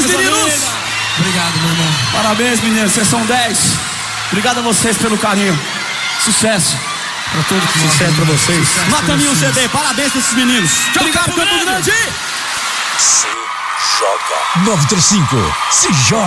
Parabéns, meninos! Obrigado, meu irmão. Parabéns, meninos, vocês são 10. Obrigado a vocês pelo carinho. Sucesso. Pra todo mundo. Sucesso pra vocês. Sucesso Nota pra mil vocês. CD, parabéns pra esses meninos. Obrigado, Campo Grande. Se joga. 935. Se joga.